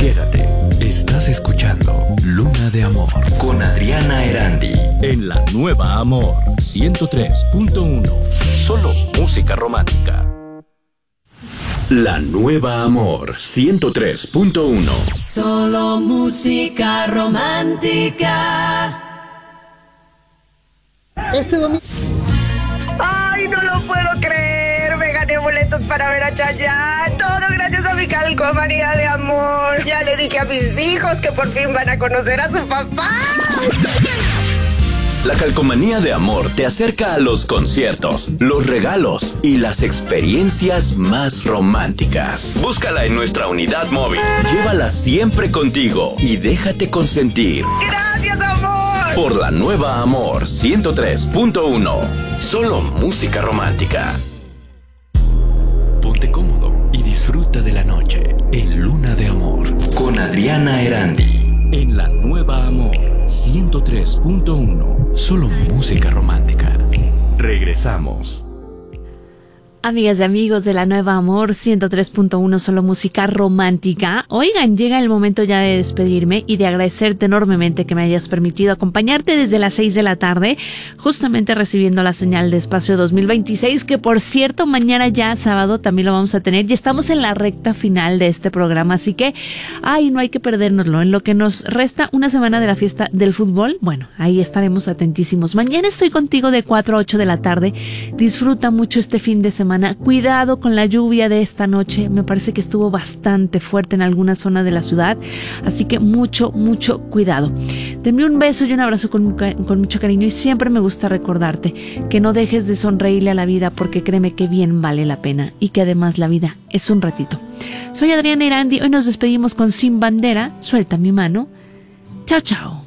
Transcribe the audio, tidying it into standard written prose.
Quédate. Estás escuchando Luna de Amor con Adriana Erandi en La Nueva Amor 103.1. Solo música romántica. La Nueva Amor 103.1. Solo música romántica. Este domingo. ¡Ay, no lo puedo creer! Me gané boletos para ver a Chayanne. Todo gracias a mi calcomanía de amor. Ya le dije a mis hijos que por fin van a conocer a su papá. La calcomanía de amor te acerca a los conciertos, los regalos y las experiencias más románticas. Búscala en nuestra unidad móvil. Llévala siempre contigo y déjate consentir. ¡Gracias, amor! Por La Nueva Amor 103.1. Solo música romántica. Ponte cómodo y disfruta de la noche en Luna de Amor con Adriana Erandi en La Nueva Amor 103.1. Solo música romántica. Regresamos. Amigas y amigos de La Nueva Amor 103.1, solo música romántica. Oigan, llega el momento ya de despedirme y de agradecerte enormemente que me hayas permitido acompañarte desde las 6 de la tarde, justamente recibiendo la señal de Espacio 2026, que por cierto, mañana ya sábado también lo vamos a tener. Ya estamos en la recta final de este programa, así que, no hay que perdérnoslo. En lo que nos resta una semana de la fiesta del fútbol, bueno, ahí estaremos atentísimos. Mañana estoy contigo de 4 a 8 de la tarde. Disfruta mucho este fin de semana. Cuidado con la lluvia de esta noche, me parece que estuvo bastante fuerte en alguna zona de la ciudad, así que mucho cuidado. Te envío un beso y un abrazo con mucho cariño, y siempre me gusta recordarte que no dejes de sonreírle a la vida, porque créeme que bien vale la pena y que además la vida es un ratito. Soy Adriana Erandi, hoy nos despedimos con Sin Bandera, Suelta mi mano. Chao, chao.